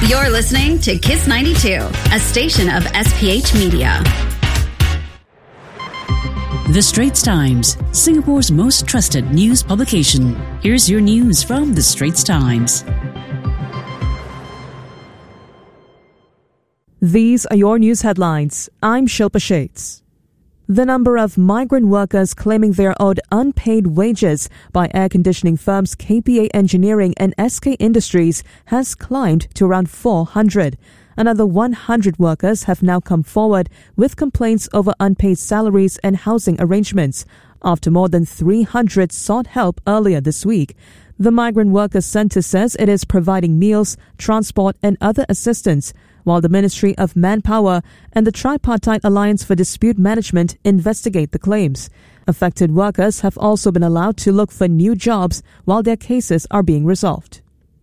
You're listening to Kiss 92, a station of SPH Media. The Straits Times, Singapore's most trusted news publication. Here's your news from The Straits Times. These are your news headlines. I'm Shilpa Shades. The number of migrant workers claiming they're owed unpaid wages by air conditioning firms KPA Engineering and SK Industries has climbed to around 400. Another 100 workers have now come forward with complaints over unpaid salaries and housing arrangements after more than 300 sought help earlier this week. The Migrant Workers Centre says it is providing meals, transport and other assistance, while the Ministry of Manpower and the Tripartite Alliance for Dispute Management investigate the claims. Affected workers have also been allowed to look for new jobs while their cases are being resolved.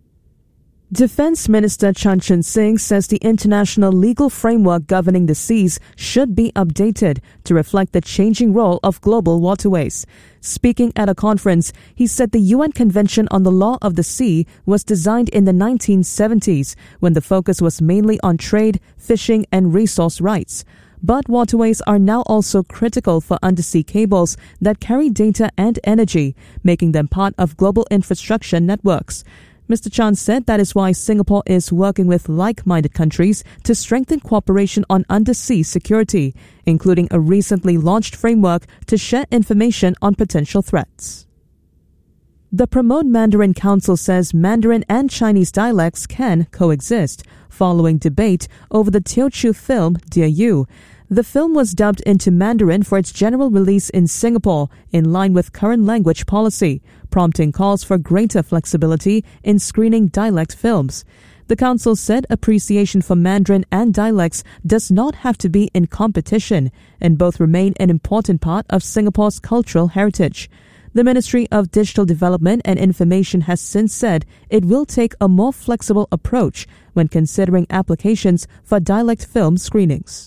Defence Minister Chan Chun Sing says the international legal framework governing the seas should be updated to reflect the changing role of global waterways. Speaking at a conference, he said the UN Convention on the Law of the Sea was designed in the 1970s when the focus was mainly on trade, fishing and resource rights. But waterways are now also critical for undersea cables that carry data and energy, making them part of global infrastructure networks. Mr. Chan said that is why Singapore is working with like-minded countries to strengthen cooperation on undersea security, including a recently launched framework to share information on potential threats. The Promote Mandarin Council says Mandarin and Chinese dialects can coexist, following debate over the Teochew film Dear You. The film was dubbed into Mandarin for its general release in Singapore, in line with current language policy, prompting calls for greater flexibility in screening dialect films. The council said appreciation for Mandarin and dialects does not have to be in competition, and both remain an important part of Singapore's cultural heritage. The Ministry of Digital Development and Information has since said it will take a more flexible approach when considering applications for dialect film screenings.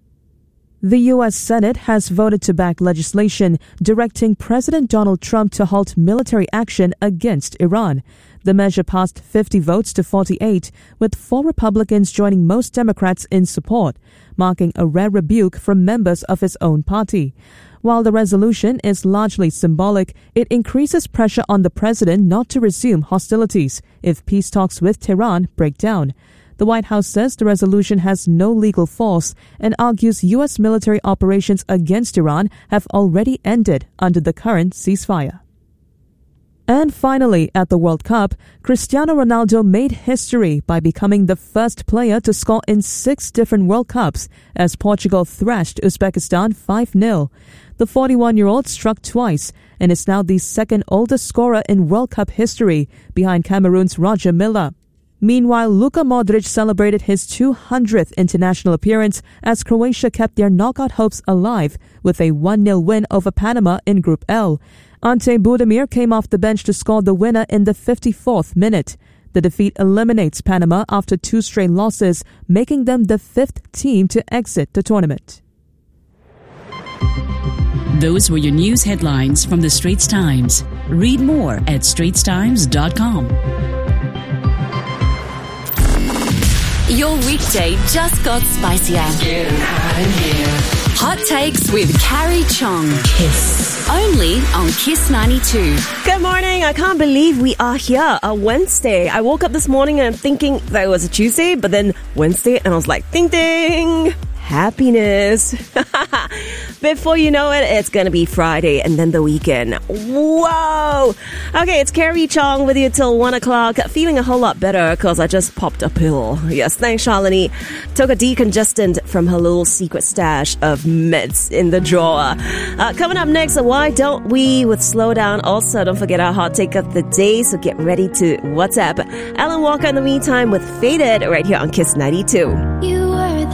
The U.S. Senate has voted to back legislation directing President Donald Trump to halt military action against Iran. The measure passed 50 votes to 48, with 4 Republicans joining most Democrats in support, marking a rare rebuke from members of his own party. While the resolution is largely symbolic, it increases pressure on the president not to resume hostilities if peace talks with Tehran break down. The White House says the resolution has no legal force and argues U.S. military operations against Iran have already ended under the current ceasefire. And finally, at the World Cup, Cristiano Ronaldo made history by becoming the first player to score in 6 different World Cups as Portugal thrashed Uzbekistan 5-0. The 41-year-old struck twice and is now the second oldest scorer in World Cup history, behind Cameroon's Roger Milla. Meanwhile, Luka Modric celebrated his 200th international appearance as Croatia kept their knockout hopes alive with a 1-0 win over Panama in Group L. Ante Budimir came off the bench to score the winner in the 54th minute. The defeat eliminates Panama after 2 straight losses, making them the 5th team to exit the tournament. Those were your news headlines from The Straits Times. Read more at straitstimes.com. Your weekday just got spicier. Getting hot in here. Hot Takes with Carrie Chong. Kiss. Only on Kiss 92. Good morning. I can't believe we are here, a Wednesday. I woke up this morning and I'm thinking that it was a Tuesday, but then Wednesday and I was like, ding ding. Happiness. Before you know it, it's going to be Friday and then the weekend. Whoa! Okay, it's Carrie Chong with you till 1 o'clock. Feeling a whole lot better because I just popped a pill. Yes, thanks, Shalini. Took a decongestant from her little secret stash of meds in the drawer. Coming up next, why don't we with Slow Down? Also, don't forget our hot take of the day, so get ready to WhatsApp Alan Walker in the meantime with Faded right here on Kiss 92. You